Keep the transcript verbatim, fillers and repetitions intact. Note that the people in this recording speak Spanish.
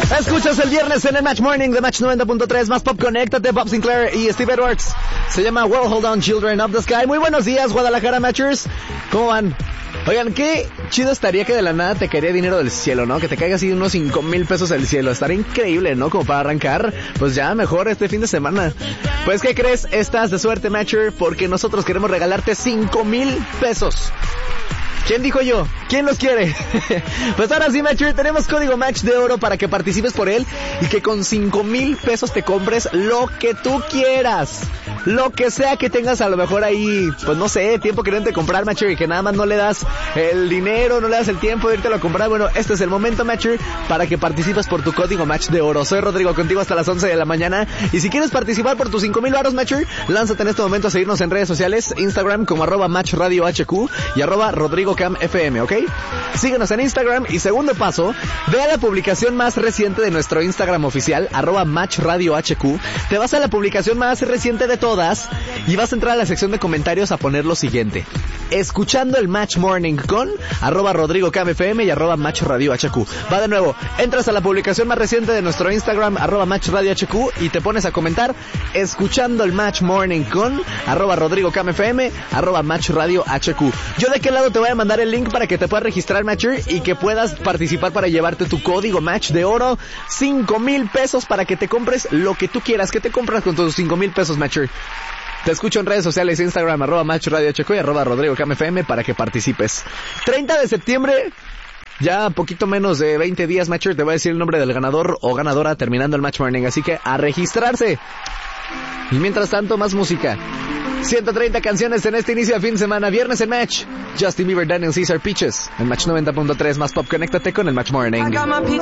Escuchas el viernes en el Match Morning de Match noventa punto tres, más pop, conéctate, Bob Sinclair y Steve Edwards. Se llama Well Hold On Children of the Sky. Muy buenos días, Guadalajara Matchers. ¿Cómo van? Oigan, qué chido estaría que de la nada te caería dinero del cielo, ¿no? Que te caiga así unos cinco mil pesos del cielo. Estaría increíble, ¿no? Como para arrancar, pues ya mejor este fin de semana. Pues, ¿qué crees? Estás de suerte, Matcher, porque nosotros queremos regalarte cinco mil pesos. ¿Quién dijo yo? ¿Quién los quiere? Pues ahora sí, Matcher, tenemos código Match de oro para que participes por él y que con cinco mil pesos te compres lo que tú quieras. Lo que sea que tengas a lo mejor ahí, pues no sé, tiempo queriendo comprar, Matcher, y que nada más no le das el dinero, no le das el tiempo de irte a comprar. Bueno, este es el momento, Matcher, para que participes por tu código Match de oro. Soy Rodrigo, contigo hasta las once de la mañana. Y si quieres participar por tus cinco mil varos, Matcher, lánzate en este momento a seguirnos en redes sociales, Instagram como arroba Match Radio H Q y arroba Rodrigo Cam F M, ¿ok? Síguenos en Instagram y segundo paso, ve a la publicación más reciente de nuestro Instagram oficial, arroba Match Radio H Q. Te vas a la publicación más reciente de todas y vas a entrar a la sección de comentarios a poner lo siguiente: escuchando el Match Morning con arroba Rodrigo Cam F M y arroba Match Radio H Q. Va de nuevo, entras a la publicación más reciente de nuestro Instagram, arroba Match Radio H Q, y te pones a comentar escuchando el Match Morning con arroba Rodrigo Cam F M, arroba Match Radio H Q. Yo de qué lado te voy a mandar el link para que te puedas registrar, Matcher, y que puedas participar para llevarte tu código Match de oro, cinco mil pesos para que te compres lo que tú quieras. ¿Qué te compras con tus cinco mil pesos, Matcher? Te escucho en redes sociales, Instagram, arroba Match Radio H Q y arroba Rodrigo Cam F M para que participes. treinta de septiembre, ya poquito menos de veinte días, Matcher, te voy a decir el nombre del ganador o ganadora terminando el Match Morning, así que a registrarse. Y mientras tanto, más música. ciento treinta canciones en este inicio de fin de semana, viernes en Match. Justin Bieber, Daniel Caesar, Peaches. En Match noventa punto tres, más pop, conéctate con el Match Morning.